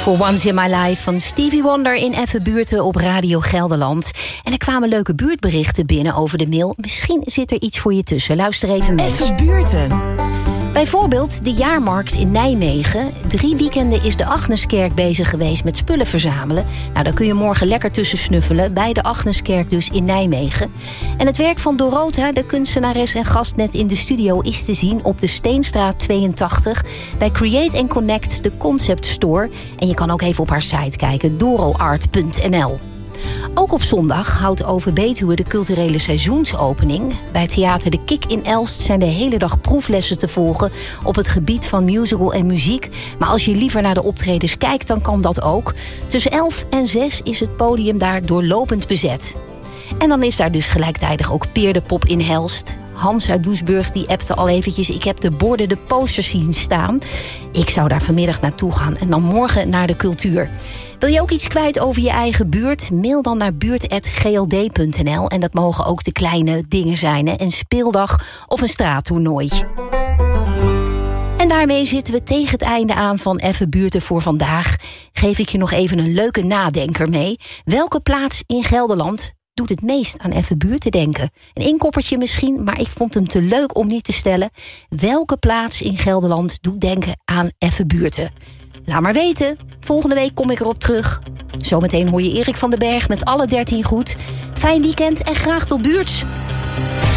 For Once in My Life van Stevie Wonder in Even Buurten op Radio Gelderland. En er kwamen leuke buurtberichten binnen over de mail. Misschien zit er iets voor je tussen. Luister even mee. Even Buurten. Bijvoorbeeld de jaarmarkt in Nijmegen. 3 weekenden is de Agneskerk bezig geweest met spullen verzamelen. Nou, daar kun je morgen lekker tussen snuffelen. Bij de Agneskerk dus in Nijmegen. En het werk van Dorota, de kunstenares en gast net in de studio, is te zien op de Steenstraat 82... bij Create & Connect, de Concept Store. En je kan ook even op haar site kijken, doroart.nl. Ook op zondag houdt Over Betuwe de culturele seizoensopening. Bij Theater de Kik in Elst zijn de hele dag proeflessen te volgen op het gebied van musical en muziek. Maar als je liever naar de optredens kijkt, dan kan dat ook. Tussen 11 en 6 is het podium daar doorlopend bezet. En dan is daar dus gelijktijdig ook Peer de Pop in Helst. Hans uit Doesburg die appte al eventjes: ik heb de borden, de posters zien staan. Ik zou daar vanmiddag naartoe gaan en dan morgen naar de cultuur. Wil je ook iets kwijt over je eigen buurt? Mail dan naar buurt@gld.nl. En dat mogen ook de kleine dingen zijn, hè? Een speeldag of een straattoernooi. En daarmee zitten we tegen het einde aan van Even Buurten voor vandaag. Geef ik je nog even een leuke nadenker mee. Welke plaats in Gelderland doet het meest aan Even Buurten denken? Een inkoppertje misschien, maar ik vond hem te leuk om niet te stellen. Welke plaats in Gelderland doet denken aan Even Buurten? Laat maar weten. Volgende week kom ik erop terug. Zometeen hoor je Erik van den Berg met alle 13 goed. Fijn weekend en graag tot buurts.